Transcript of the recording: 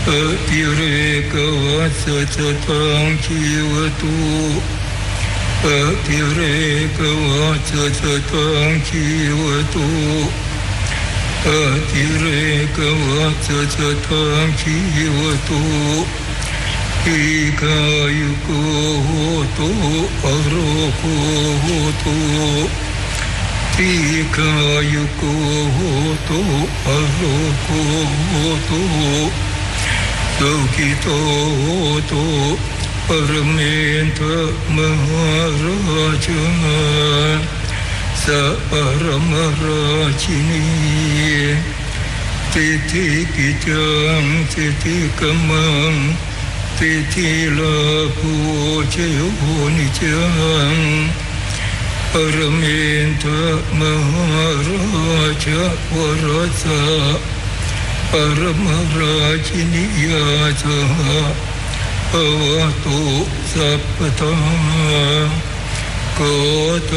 ติเรกวัสสะทังชีวตุติเรกวัสสะทังชีวตุติเรกวัสสะทังชีวตุอิกายุโกโหตุอโรโกโหตุอิกายุโกโหตุอโรโกโหตุสุขิโตโหตุปรเมนทมหาราชสัพพรมราชินีติทิกิจังติทิกัมมังติทิลาภูเจโยนิจังปรเมนทมหาราชวรสะปรมราชินียาสหภวตุสัพพทาโก